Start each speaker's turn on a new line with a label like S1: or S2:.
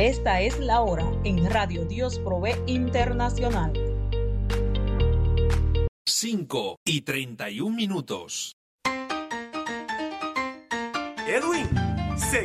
S1: Esta es la hora en Radio Dios Provee Internacional.
S2: 5:31.
S3: Edwin,